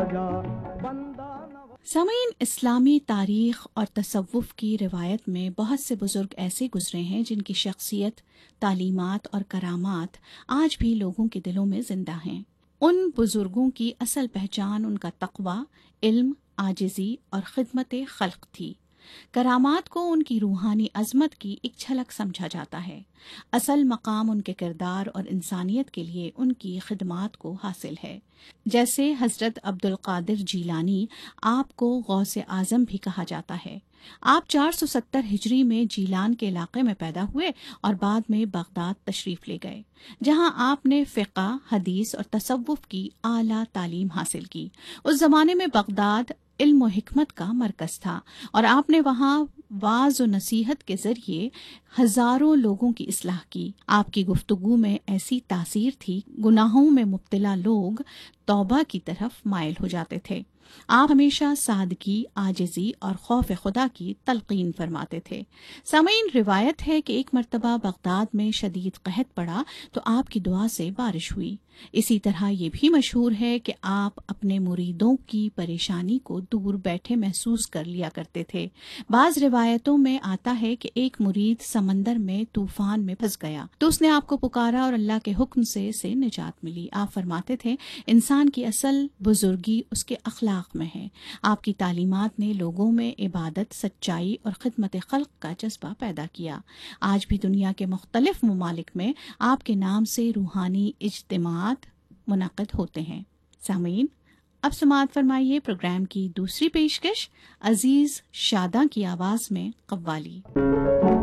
جا بندہ سامعین، اسلامی تاریخ اور تصوف کی روایت میں بہت سے بزرگ ایسے گزرے ہیں جن کی شخصیت، تعلیمات اور کرامات آج بھی لوگوں کے دلوں میں زندہ ہیں۔ ان بزرگوں کی اصل پہچان ان کا تقوی، علم، عاجزی اور خدمت خلق تھی۔ کرامات کو ان کی روحانی عظمت کی ایک جھلک سمجھا جاتا ہے۔ اصل مقام ان کے کردار اور انسانیت کے لیے ان کی خدمات کو حاصل ہے۔ جیسے حضرت عبد القادر جیلانی، آپ کو غوث اعظم بھی کہا جاتا ہے۔ آپ 470 ہجری میں جیلان کے علاقے میں پیدا ہوئے اور بعد میں بغداد تشریف لے گئے، جہاں آپ نے فقہ، حدیث اور تصوف کی اعلیٰ تعلیم حاصل کی۔ اس زمانے میں بغداد علم و حکمت کا مرکز تھا اور آپ نے وہاں وعظ و نصیحت کے ذریعے ہزاروں لوگوں کی اصلاح کی۔ آپ کی گفتگو میں ایسی تاثیر تھی، گناہوں میں مبتلا لوگ توبہ کی طرف مائل ہو جاتے تھے۔ آپ ہمیشہ سادگی، عاجزی اور خوف خدا کی تلقین فرماتے تھے۔ سامعین، روایت ہے کہ ایک مرتبہ بغداد میں شدید قحط پڑا تو آپ کی دعا سے بارش ہوئی۔ اسی طرح یہ بھی مشہور ہے کہ آپ اپنے مریدوں کی پریشانی کو دور بیٹھے محسوس کر لیا کرتے تھے۔ بعض روایتوں میں آتا ہے کہ ایک مرید سمندر میں طوفان میں پھنس گیا تو اس نے آپ کو پکارا اور اللہ کے حکم سے اسے نجات ملی۔ آپ فرماتے تھے، انسان کی اصل بزرگی اس کے اخلاق میں ہے۔ آپ کی تعلیمات نے لوگوں میں عبادت، سچائی اور خدمت خلق کا جذبہ پیدا کیا۔ آج بھی دنیا کے مختلف ممالک میں آپ کے نام سے روحانی اجتماعات منعقد ہوتے ہیں۔ سامعین، اب سماعت فرمائیے پروگرام کی دوسری پیشکش، عزیز شاداں کی آواز میں قوالی۔